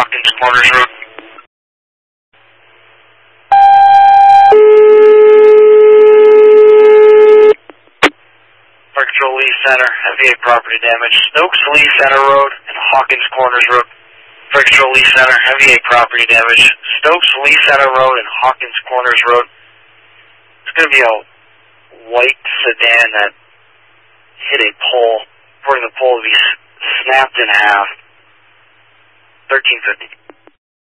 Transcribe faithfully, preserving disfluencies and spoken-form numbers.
Hawkins Corners Road. Fire Control Lee Center, F E A property damage. Stokes Lee Center Road and Hawkins Corners Road. Fire Control Lee Center, F E A property damage. Stokes Lee Center Road and Hawkins Corners Road. It's going to be a white sedan that hit a pole, reporting the pole to be snapped in half. thirteen fifty.